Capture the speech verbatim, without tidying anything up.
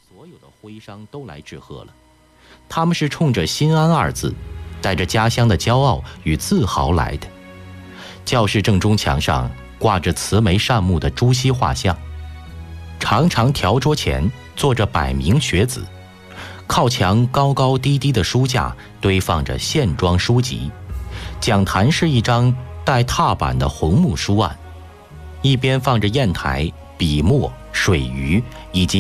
所有的徽商都来致贺了，他们是冲着新安二字，带着家乡的骄傲与自豪来的。教室正中墙上挂着慈眉善目的朱熹画像，长长条桌前坐着百名学子，靠墙高高低低的书架堆放着线装书籍，讲坛是一张带踏板的红木书案，一边放着砚台、笔墨、水鱼以及